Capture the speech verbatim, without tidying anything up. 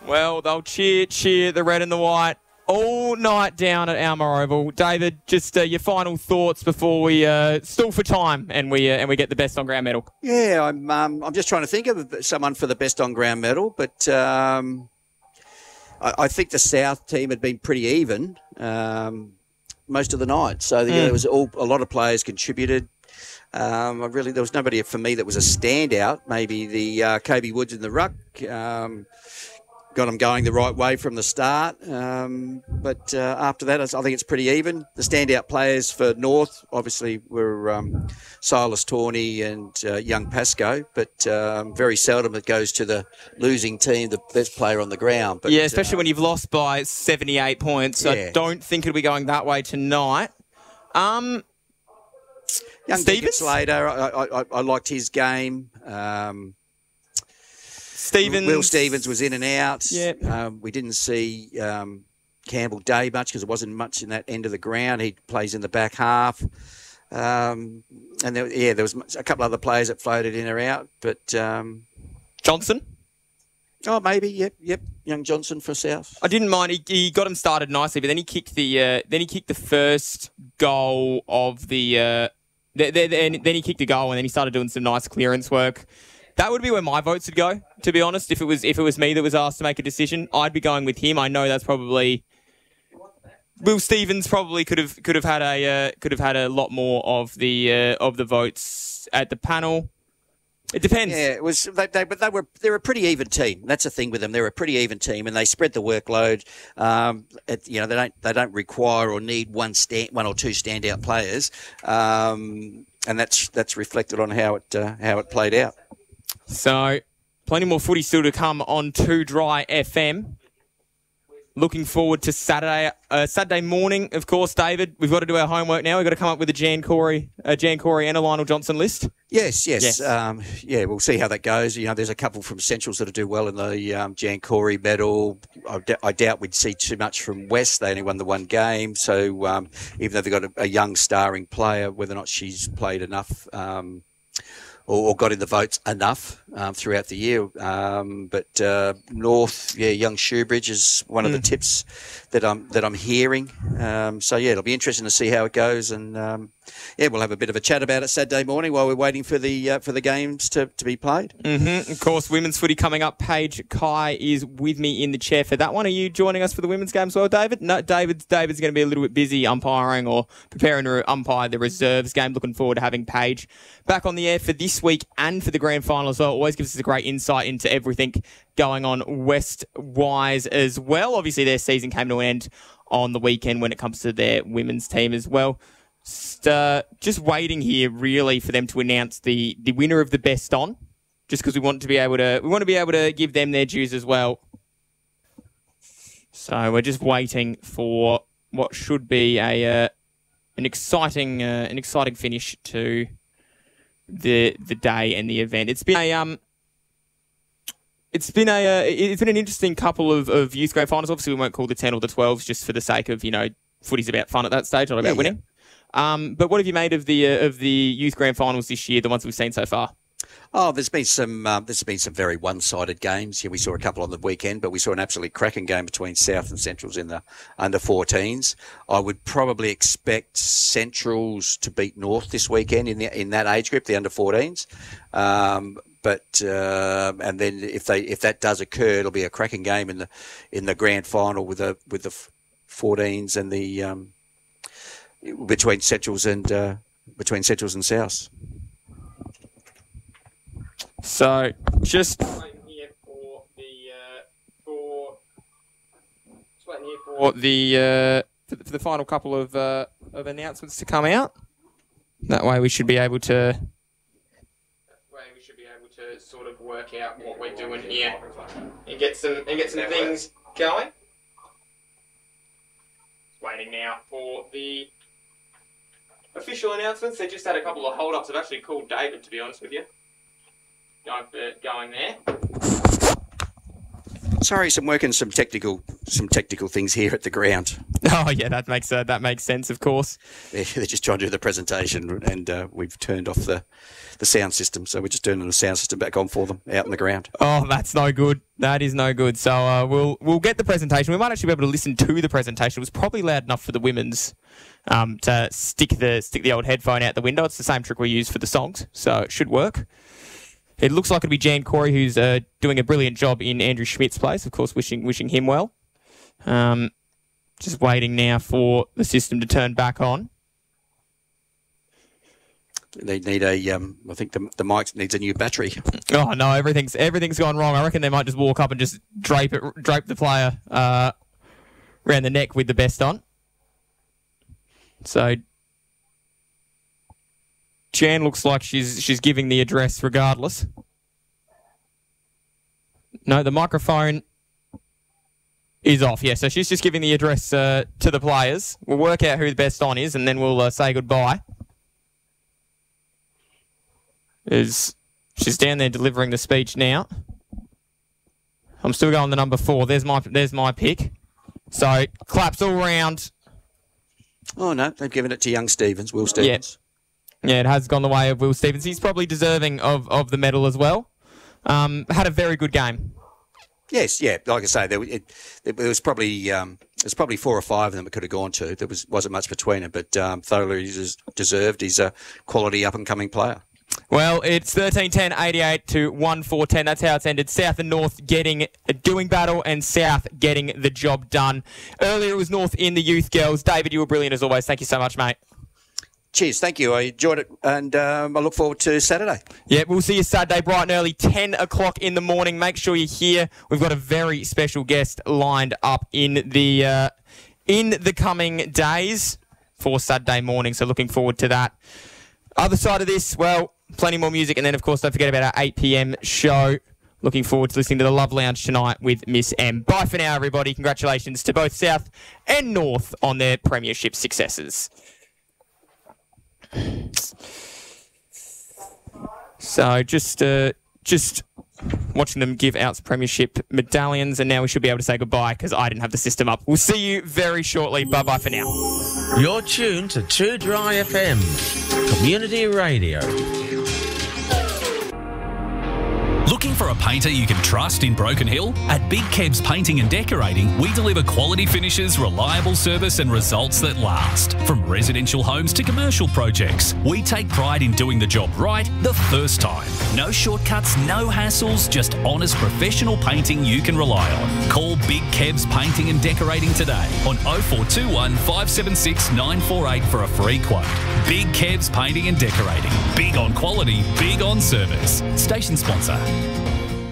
Well, they'll cheer, cheer the red and the white all night down at Alma Oval. David, just uh, your final thoughts before we uh, stall for time and we uh, and we get the best on ground medal. Yeah, I'm um, I'm just trying to think of someone for the best on ground medal, but um, I, I think the South team had been pretty even um, most of the night. So mm. there was all, a lot of players contributed. Um, I really there was nobody for me that was a standout. Maybe the uh, Kobe Woods in the ruck. Um, got them going the right way from the start. Um, but uh, after that, I think it's pretty even. The standout players for North, obviously, were um, Silas Tawney and uh, young Pascoe, but um, very seldom it goes to the losing team, the best player on the ground. But, yeah, especially uh, when you've lost by seventy-eight points. Yeah. I don't think it'll be going that way tonight. Um, young Stevens? Slater, I, I, I liked his game. Um Stevens. Will Stevens was in and out. Yeah. Um, we didn't see um, Campbell Day much because there wasn't much in that end of the ground. He plays in the back half. Um, and there, yeah, there was a couple other players that floated in or out. But um, Johnson? Oh, maybe. Yep, yep. Young Johnson for South. I didn't mind. He, he got him started nicely, but then he kicked the uh, then he kicked the first goal of the. Uh, th- th- then then he kicked a goal and then he started doing some nice clearance work. That would be where my votes would go, to be honest. If it was if it was me that was asked to make a decision, I'd be going with him. I know that's probably Will Stevens probably could have could have had a uh, could have had a lot more of the uh, of the votes at the panel. It depends. Yeah, it was. They, they, but they were they're a pretty even team. That's the thing with them. They're a pretty even team, and they spread the workload. Um, it, you know, they don't they don't require or need one stand, one or two standout players, um, and that's that's reflected on how it uh, how it played out. So, plenty more footy still to come on Too Dry F M. Looking forward to Saturday uh, Saturday morning, of course, David. We've got to do our homework now. We've got to come up with a Jan Corey, a Jan Corey and a Lionel Johnson list. Yes, yes. yes. Um, yeah, we'll see how that goes. You know, there's a couple from Centrals that'll do well in the um, Jan Corey medal. I, d- I doubt we'd see too much from West. They only won the one game. So um, even though they've got a, a young starring player, whether or not she's played enough um or got in the votes enough um, throughout the year. Um, but uh, North, yeah, young Shoebridge is one of mm. the tips that I'm that I'm hearing. Um, so yeah, it'll be interesting to see how it goes, and um, yeah, we'll have a bit of a chat about it Saturday morning while we're waiting for the uh, for the games to, to be played. Mm-hmm. Of course, women's footy coming up. Paige Kai is with me in the chair for that one. Are you joining us for the women's game as well, David? No, David's David's going to be a little bit busy umpiring or preparing to umpire the reserves game. Looking forward to having Paige back on the air for this week and for the grand final as well. Always gives us a great insight into everything going on West-wise as well. Obviously, their season came to an end on the weekend when it comes to their women's team as well. Just, uh, just waiting here really for them to announce the, the winner of the best on, just because we want to be able to we want to be able to give them their dues as well. So we're just waiting for what should be a uh, an exciting uh, an exciting finish to the the day and the event. It's been a um, it's been a uh, it's been an interesting couple of, of youth grade finals. Obviously, we won't call the ten or the twelves just for the sake of, you know, footy's about fun at that stage, not about yeah, winning. Yeah. Um, but what have you made of the uh, of the youth grand finals this year? The ones we've seen so far. Oh, there's been some. Um, there's been some very one-sided games. Yeah, we saw a couple on the weekend, but we saw an absolutely cracking game between South and Centrals in the under fourteens. I would probably expect Centrals to beat North this weekend in the in that age group, the under fourteens. Um, but uh, and then if they if that does occur, it'll be a cracking game in the in the grand final with the with the fourteens and the um, between Centrals and uh, between Centrals and Souths. So, just waiting here for the uh, for just waiting here for the uh, for the, for the final couple of uh, of announcements to come out. That way, we should be able to. That way, we should be able to sort of work out what we're doing here and get some and get some things going. Waiting now for the official announcements. They just had a couple of hold-ups. I've actually called David, to be honest with you. Going, for, going there. Sorry, some working some technical some technical things here at the ground. Oh yeah, that makes uh, that makes sense, of course. They're, they're just trying to do the presentation, and uh, we've turned off the, the sound system, so we're just turning the sound system back on for them out in the ground. Oh, that's no good. That is no good. So uh, we'll we'll get the presentation. We might actually be able to listen to the presentation. It was probably loud enough for the women's um, to stick the stick the old headphone out the window. It's the same trick we use for the songs, so it should work. It looks like it'll be Jan Corey, who's uh, doing a brilliant job in Andrew Schmidt's place. Of course, wishing wishing him well. Um, just waiting now for the system to turn back on. They need a. Um, I think the the mic needs a new battery. Oh no, everything's everything's gone wrong. I reckon they might just walk up and just drape it, drape the player uh, around the neck with the best on. So Jan looks like she's she's giving the address regardless. No, the microphone is off. Yeah, so she's just giving the address uh, to the players. We'll work out who the best on is, and then we'll uh, say goodbye. Is she's down there delivering the speech now. I'm still going to number four. There's my there's my pick. So claps all round. Oh no, they've given it to young Stevens, Will Stevens. Yeah, yeah, it has gone the way of Will Stevens. He's probably deserving of, of the medal as well. Um, had a very good game. Yes, yeah. Like I say, there, it, it was probably um, there's probably four or five of them it could have gone to. There was wasn't much between them, but um, thoroughly deserved. He's a quality up and coming player. Well, it's thirteen ten, eighty-eight to one four ten. That's how it's ended. South and North getting doing battle and South getting the job done. Earlier it was North in the youth girls. David, you were brilliant as always. Thank you so much, mate. Cheers, thank you. I enjoyed it, and um, I look forward to Saturday. Yeah, we'll see you Saturday bright and early, ten o'clock in the morning. Make sure you're here. We've got a very special guest lined up in the uh, in the coming days for Saturday morning, so looking forward to that. Other side of this, well, plenty more music, and then, of course, don't forget about our eight p.m. show. Looking forward to listening to the Love Lounge tonight with Miss M. Bye for now, everybody. Congratulations to both South and North on their premiership successes. So just uh, just watching them give out premiership medallions, and now we should be able to say goodbye because I didn't have the system up. We'll see you very shortly. Bye-bye for now. You're tuned to Two Dry F M, Community Radio. Looking for a painter you can trust in Broken Hill? At Big Kebs Painting and Decorating, we deliver quality finishes, reliable service and results that last. From residential homes to commercial projects, we take pride in doing the job right the first time. No shortcuts, no hassles, just honest professional painting you can rely on. Call Big Kebs Painting and Decorating today on oh four two one, five seven six, nine four eight for a free quote. Big Kebs Painting and Decorating. Big on quality, big on service. Station sponsor.